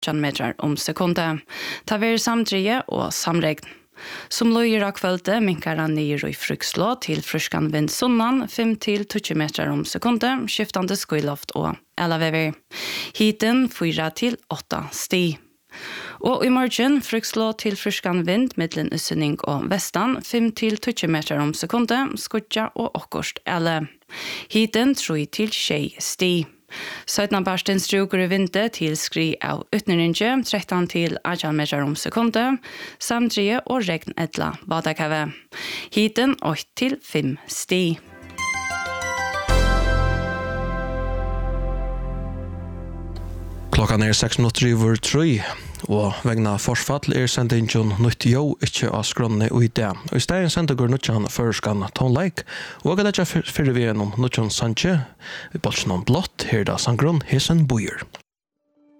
18 meter om sekundet. Ta ver samdrige og samregn. Som løyer av kvöldet minkar han nere i Frykslå til fryskan vind sunnan 5-20 meter om sekundet, skiftande skyloft og elavever. Hiten 4-8 sti. Og i morgen Frykslå til fryskan vind middelen usynning og vestan 5-20 meter om sekundet, skutja og okkurst ele. Hiten 3-6 sti. Søytna barsten struker i vinte til skri av utneringe, 13-18 meter om sekundet, samdrige og regn etla badakave. Hiten 8-5 sti. Klokkan 6:03, og vegna forsfall sendingen nytt jo ikke av skronne og i det. Og i stedet sender går nødjan førskan tonleik, og jeg leder fyrir vi gjennom nødjan sanje, vi bolsjen om blått, her da sangron Hesen Boyer.